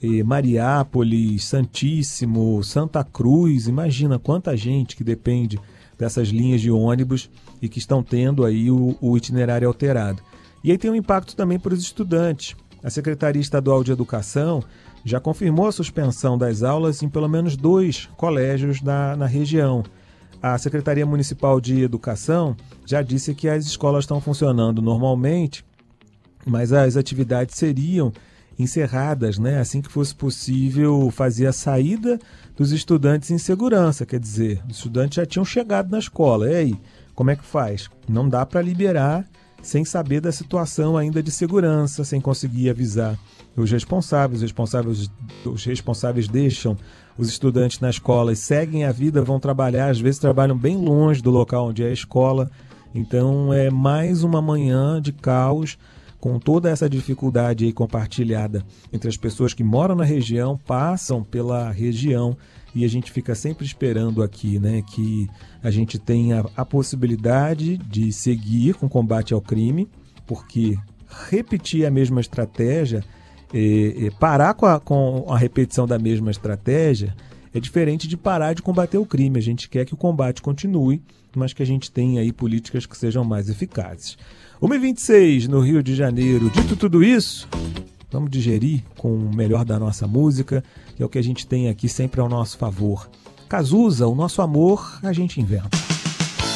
Mariápolis, Santíssimo, Santa Cruz. Imagina quanta gente que depende dessas linhas de ônibus e que estão tendo aí o itinerário alterado. E aí tem um impacto também para os estudantes. A Secretaria Estadual de Educação já confirmou a suspensão das aulas em pelo menos 2 colégios na região. A Secretaria Municipal de Educação já disse que as escolas estão funcionando normalmente, mas as atividades seriam encerradas, né, assim que fosse possível fazer a saída dos estudantes em segurança. Quer dizer, os estudantes já tinham chegado na escola. E aí, como é que faz? Não dá para liberar sem saber da situação ainda de segurança, sem conseguir avisar os responsáveis. Os responsáveis deixam os estudantes na escola e seguem a vida, vão trabalhar, às vezes trabalham bem longe do local onde é a escola. Então é mais uma manhã de caos, com toda essa dificuldade aí compartilhada entre as pessoas que moram na região, passam pela região, e a gente fica sempre esperando aqui, né, que a gente tenha a possibilidade de seguir com o combate ao crime, porque repetir a mesma estratégia, parar com a repetição da mesma estratégia, é diferente de parar de combater o crime. A gente quer que o combate continue, mas que a gente tenha aí políticas que sejam mais eficazes. 1h26 no Rio de Janeiro. Dito tudo isso, vamos digerir com o melhor da nossa música, que é o que a gente tem aqui sempre ao nosso favor. Cazuza, o nosso amor, a gente inventa.